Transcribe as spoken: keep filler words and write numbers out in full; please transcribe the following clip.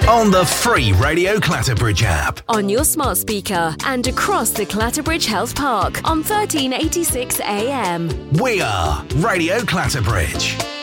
on the free Radio Clatterbridge app. On your smart speaker and across the Clatterbridge Health Park on thirteen eighty-six A M. We are Radio Clatterbridge.